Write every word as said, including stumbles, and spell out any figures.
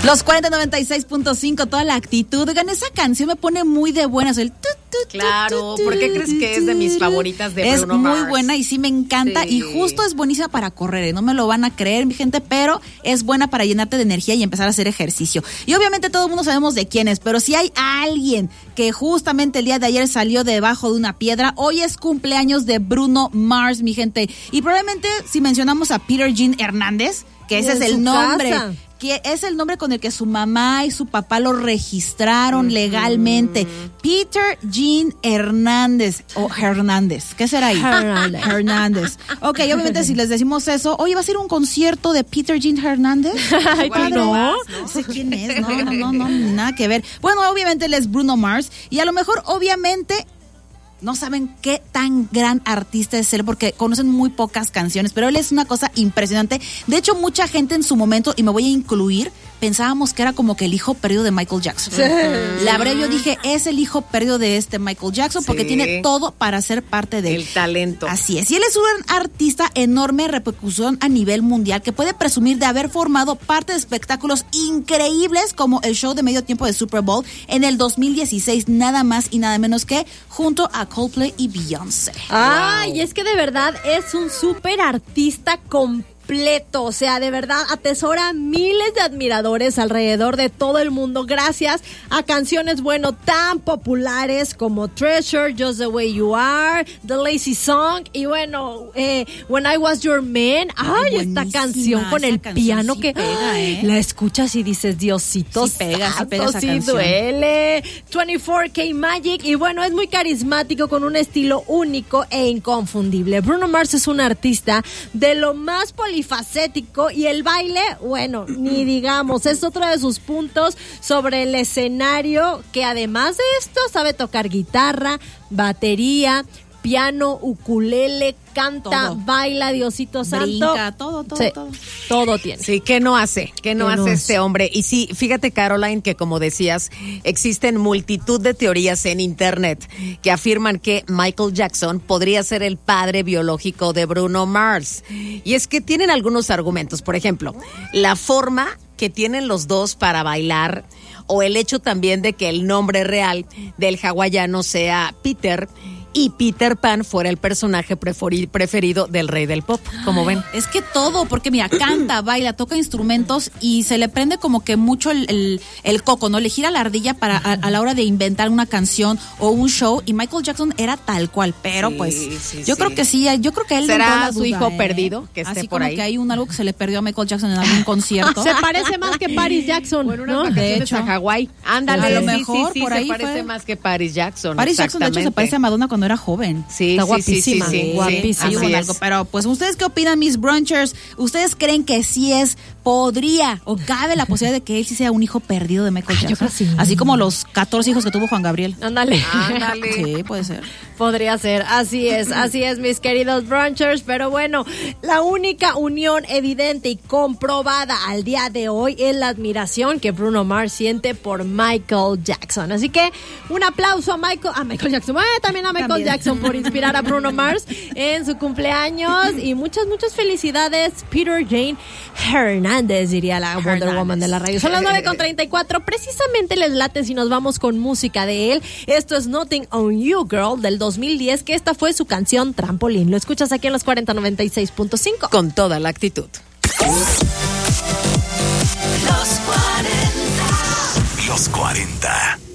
Los cuarenta noventa y seis punto cinco, toda la actitud. Oigan, esa canción me pone muy de buenas. El tu, tu, claro, tu, tu, ¿por qué crees que es de mis favoritas de es Bruno Mars? Es muy buena y sí me encanta. Sí. Y justo es buenísima para correr, ¿eh? No me lo van a creer, mi gente, pero es buena para llenarte de energía y empezar a hacer ejercicio. Y obviamente todo el mundo sabemos de quién es, pero si hay alguien que justamente el día de ayer salió debajo de una piedra, hoy es cumpleaños de Bruno Mars, mi gente. Y probablemente si mencionamos a Peter Jean Hernández, que ese es el nombre, casa. que es el nombre con el que su mamá y su papá lo registraron mm. legalmente. Peter Jean Hernández, o Hernández, ¿qué será ahí? Hernández. Hernández. Ok, obviamente si les decimos eso, oye, ¿va a ser un concierto de Peter Jean Hernández? Ay, no. No sé quién es, no, no, no, no, nada que ver. Bueno, obviamente él es Bruno Mars, y a lo mejor, obviamente, no saben qué tan gran artista es él porque conocen muy pocas canciones, pero él es una cosa impresionante. De hecho, mucha gente en su momento, y me voy a incluir, pensábamos que era como que el hijo perdido de Michael Jackson. Sí. La verdad, yo dije, es el hijo perdido de este Michael Jackson porque sí. tiene todo para ser parte de él. El talento. Así es. Y él es un artista enorme repercusión a nivel mundial que puede presumir de haber formado parte de espectáculos increíbles como el show de medio tiempo de Super Bowl en el dos mil dieciséis, nada más y nada menos que junto a Coldplay y Beyoncé. Ay, wow. Es que de verdad es un súper artista completo. Completo, o sea, de verdad atesora miles de admiradores alrededor de todo el mundo gracias a canciones, bueno, tan populares como Treasure, Just the Way You Are, The Lazy Song y bueno, eh, When I Was Your Man. Ay, Ay esta canción con el piano sí que pega, ¿eh? La escuchas y dices, Diosito, sí pega, santo, sí pega esa sí canción. duele. veinticuatro K Magic y bueno, es muy carismático con un estilo único e inconfundible. Bruno Mars es un artista de lo más polifacético facético y el baile, bueno, ni digamos, es otro de sus puntos sobre el escenario, que además de esto sabe tocar guitarra, batería, piano, ukulele, canta, todo. Baila, Diosito Santo. Brinca, todo, todo, sí, todo. Todo tiene. Sí, ¿qué no hace? ¿Qué no hace este hombre? Y sí, fíjate, Caroline, que como decías, existen multitud de teorías en internet que afirman que Michael Jackson podría ser el padre biológico de Bruno Mars. Y es que tienen algunos argumentos. Por ejemplo, la forma que tienen los dos para bailar, o el hecho también de que el nombre real del hawaiano sea Peter y Peter Pan fuera el personaje preferido del rey del pop, como ven. Es que todo, porque mira, canta, baila, toca instrumentos y se le prende como que mucho el, el, el coco, ¿no? Le gira la ardilla para a, a la hora de inventar una canción o un show, y Michael Jackson era tal cual, pero sí, pues sí, yo sí. creo que sí, yo creo que él ¿será la su duda, hijo ¿eh? perdido que esté así por como ahí? Que hay un algo que se le perdió a Michael Jackson en algún concierto. Se parece más que Paris Jackson, bueno, ¿no? De hecho, a Hawái. Ándale, a lo sí, mejor sí, sí, por se ahí parece fue. más que Paris Jackson. Paris Jackson de hecho se parece a Madonna cuando era joven. Sí, está sí, guapísima, sí, sí, sí, guapísima. Sí, con algo. Pero pues, ¿ustedes qué opinan, mis brunchers? ¿Ustedes creen que sí es, podría o cabe la posibilidad de que él sí sea un hijo perdido de Michael Jackson? Yo creo sí. Así como los catorce hijos que tuvo Juan Gabriel. Ándale. Ándale. Sí, puede ser. Podría ser, así es, así es, mis queridos brunchers, pero bueno, la única unión evidente y comprobada al día de hoy es la admiración que Bruno Mars siente por Michael Jackson. Así que un aplauso a Michael, a Michael Jackson, eh, también a Michael también. Jackson por inspirar a Bruno Mars en su cumpleaños y muchas, muchas felicidades, Peter Jane Hernández, diría la Wonder Hernández. Woman de la radio. Son las nueve con treinta y cuatro, precisamente les late si nos vamos con música de él. Esto es Nothing on You, Girl, del dos mil diez, que esta fue su canción Trampolín. Lo escuchas aquí en los cuarenta noventa y seis punto cinco. Con toda la actitud. Los cuarenta. Los cuarenta.